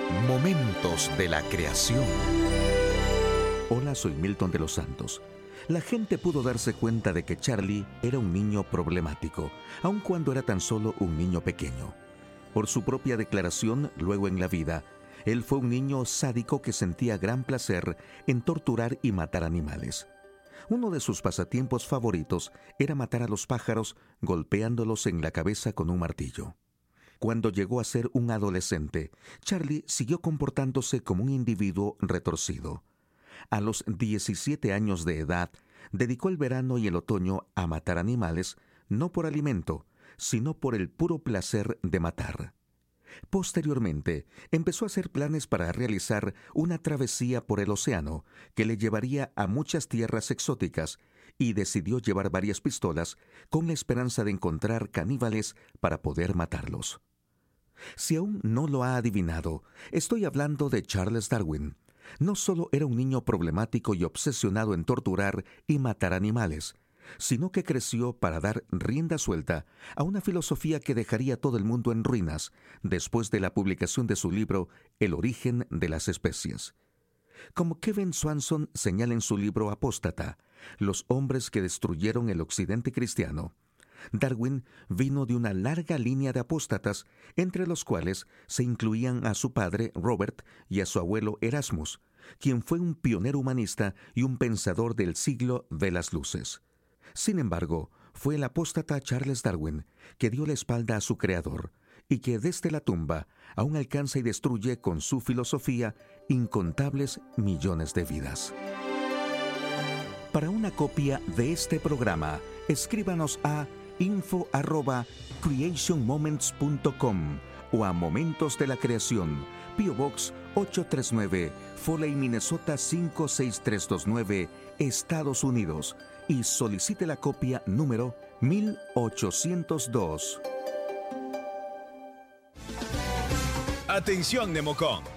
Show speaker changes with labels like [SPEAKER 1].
[SPEAKER 1] Momentos de la creación. Hola, soy Milton de los Santos. La gente pudo darse cuenta de que Charlie era un niño problemático, aun cuando era tan solo un niño pequeño. Por su propia declaración, luego en la vida, él fue un niño sádico que sentía gran placer en torturar y matar animales. Uno de sus pasatiempos favoritos era matar a los pájaros golpeándolos en la cabeza con un martillo. Cuando llegó a ser un adolescente, Charlie siguió comportándose como un individuo retorcido. A los 17 años de edad, dedicó el verano y el otoño a matar animales, no por alimento, sino por el puro placer de matar. Posteriormente, empezó a hacer planes para realizar una travesía por el océano que le llevaría a muchas tierras exóticas y decidió llevar varias pistolas con la esperanza de encontrar caníbales para poder matarlos. Si aún no lo ha adivinado, estoy hablando de Charles Darwin. No solo era un niño problemático y obsesionado en torturar y matar animales, sino que creció para dar rienda suelta a una filosofía que dejaría todo el mundo en ruinas después de la publicación de su libro El origen de las especies. Como Kevin Swanson señala en su libro Apóstata, los hombres que destruyeron el occidente cristiano, Darwin vino de una larga línea de apóstatas, entre los cuales se incluían a su padre Robert y a su abuelo Erasmus, quien fue un pionero humanista y un pensador del siglo de las luces. Sin embargo, fue el apóstata Charles Darwin que dio la espalda a su creador y que desde la tumba aún alcanza y destruye con su filosofía incontables millones de vidas. Para una copia de este programa, escríbanos a info@creationmoments.com o a Momentos de la Creación, P.O. Box 839, Foley, Minnesota 56329, Estados Unidos, y solicite la copia número 1802.
[SPEAKER 2] Atención, Nemocom.